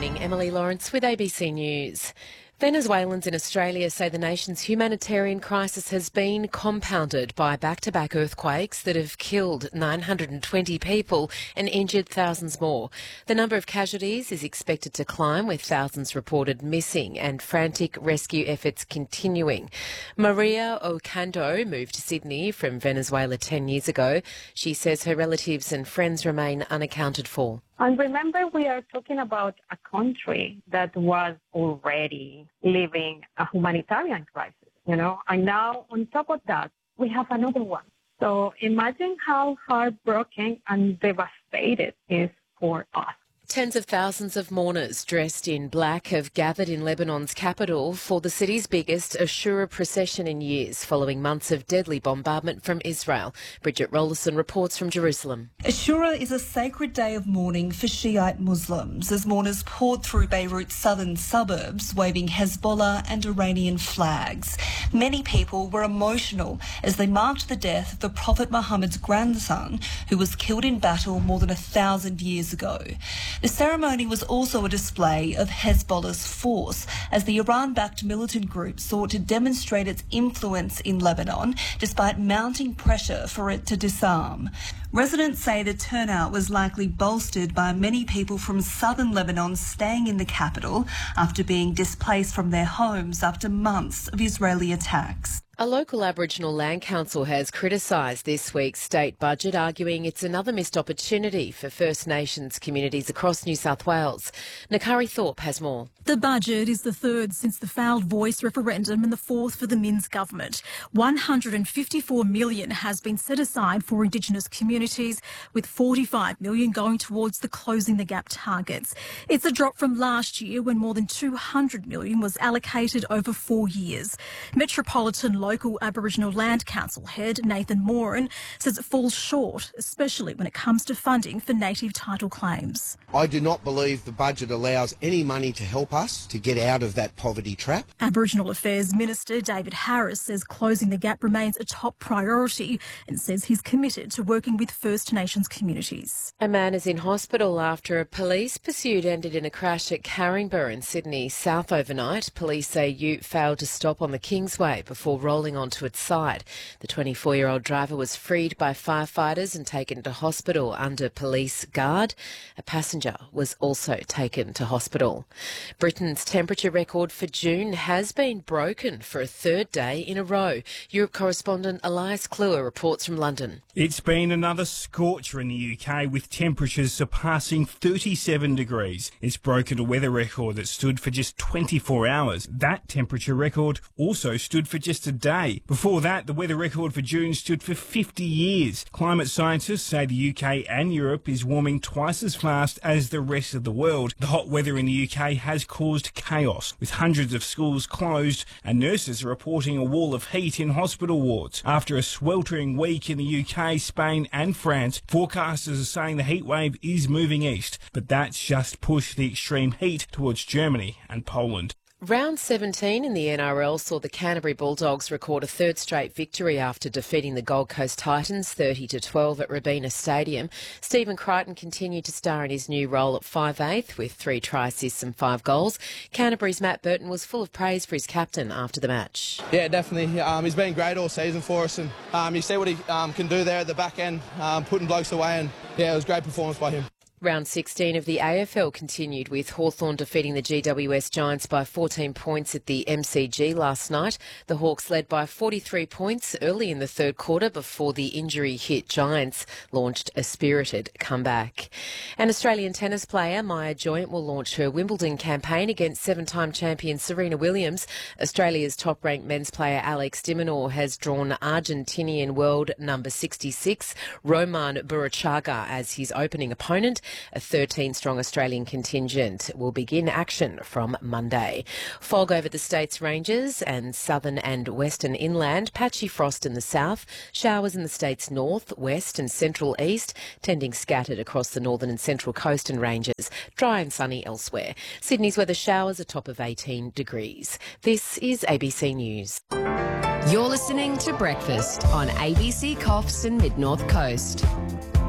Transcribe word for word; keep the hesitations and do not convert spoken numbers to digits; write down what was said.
morning, Emily Lawrence with A B C News. Venezuelans in Australia say the nation's humanitarian crisis has been compounded by back-to-back earthquakes that have killed nine hundred twenty people and injured thousands more. The number of casualties is expected to climb, with thousands reported missing and frantic rescue efforts continuing. Maria Ocando moved to Sydney from Venezuela ten years ago. She says her relatives and friends remain unaccounted for. And remember, we are talking about a country that was already living a humanitarian crisis, you know, and now on top of that, we have another one. So imagine how heartbroken and devastated it is for us. Tens of thousands of mourners dressed in black have gathered in Lebanon's capital for the city's biggest Ashura procession in years, following months of deadly bombardment from Israel. Bridget Rollison reports from Jerusalem. Ashura is a sacred day of mourning for Shiite Muslims as mourners poured through Beirut's southern suburbs, waving Hezbollah and Iranian flags. Many people were emotional as they marked the death of the Prophet Muhammad's grandson, who was killed in battle more than a thousand years ago. The ceremony was also a display of Hezbollah's force as the Iran-backed militant group sought to demonstrate its influence in Lebanon despite mounting pressure for it to disarm. Residents say the turnout was likely bolstered by many people from southern Lebanon staying in the capital after being displaced from their homes after months of Israeli attacks. A local Aboriginal Land Council has criticised this week's state budget, arguing it's another missed opportunity for First Nations communities across New South Wales. Nakari Thorpe has more. The budget is the third since the failed voice referendum and the fourth for the Minns government. one hundred fifty-four million dollars has been set aside for Indigenous communities, with forty-five million dollars going towards the Closing the Gap targets. It's a drop from last year when more than two hundred million dollars was allocated over four years. Metropolitan Local Aboriginal Land Council head Nathan Moran says it falls short, especially when it comes to funding for native title claims. I do not believe the budget allows any money to help us to get out of that poverty trap. Aboriginal Affairs Minister David Harris says Closing the Gap remains a top priority and says he's committed to working with First Nations communities. A man is in hospital after a police pursuit ended in a crash at Caringbah in Sydney South overnight. Police say Ute failed to stop on the Kingsway before rolling onto its side. The twenty-four-year-old driver was freed by firefighters and taken to hospital under police guard. A passenger was also taken to hospital. Britain's temperature record for June has been broken for a third day in a row. Europe correspondent Elias Kluwer reports from London. It's been another scorcher in the U K, with temperatures surpassing thirty-seven degrees. It's broken a weather record that stood for just twenty-four hours. That temperature record also stood for just a day. Before that, the weather record for June stood for fifty years. Climate scientists say the U K and Europe is warming twice as fast as the rest of the world. The hot weather in the U K has caused chaos, with hundreds of schools closed and nurses are reporting a wall of heat in hospital wards. After a sweltering week in the U K, Spain and France, forecasters are saying the heatwave is moving east, but that's just pushed the extreme heat towards Germany and Poland. Round seventeen in the N R L saw the Canterbury Bulldogs record a third straight victory after defeating the Gold Coast Titans thirty to twelve at Robina Stadium. Stephen Crichton continued to star in his new role at five eighth with three try assists and five goals. Canterbury's Matt Burton was full of praise for his captain after the match. Yeah, definitely. Um, he's been great all season for us, and um, you see what he um, can do there at the back end, um, putting blokes away, and yeah, it was a great performance by him. Round sixteen of the A F L continued with Hawthorn defeating the G W S Giants by fourteen points at the M C G last night. The Hawks led by forty-three points early in the third quarter before the injury-hit Giants launched a spirited comeback. An Australian tennis player, Maya Joynt, will launch her Wimbledon campaign against seven-time champion Serena Williams. Australia's top-ranked men's player Alex de Minaur has drawn Argentinian world number sixty-six, Roman Burachaga, as his opening opponent. A thirteen-strong Australian contingent will begin action from Monday. Fog over the state's ranges and southern and western inland, patchy frost in the south, showers in the state's north, west and central east, tending scattered across the northern and central coast and ranges, dry and sunny elsewhere. Sydney's weather showers a top of eighteen degrees. This is A B C News. You're listening to Breakfast on A B C Coffs and Mid North Coast.